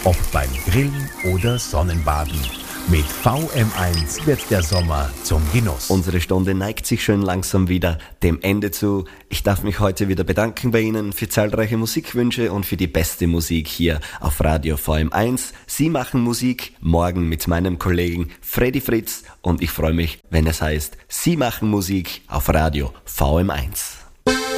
Ob beim Grillen oder Sonnenbaden. Mit VM1 wird der Sommer zum Genuss. Unsere Stunde neigt sich schön langsam wieder dem Ende zu. Ich darf mich heute wieder bedanken bei Ihnen für zahlreiche Musikwünsche und für die beste Musik hier auf Radio VM1. Sie machen Musik, morgen mit meinem Kollegen Freddy Fritz, und ich freue mich, wenn es heißt, Sie machen Musik auf Radio VM1.